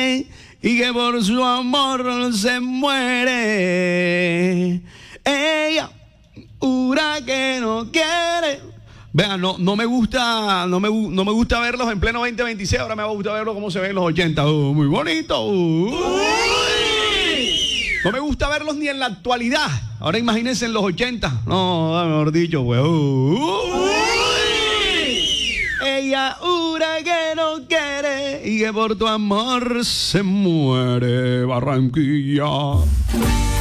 quiere y que por su amor se muere. Ella jura que no quiere. Vean, no me gusta verlos en pleno 2026. Ahora me va a gustar verlos como se ven en los 80. Muy bonito. No me gusta verlos ni en la actualidad. Ahora imagínense en los 80. No, mejor dicho, pues. Ella jura que no quiere y que por tu amor se muere. Barranquilla.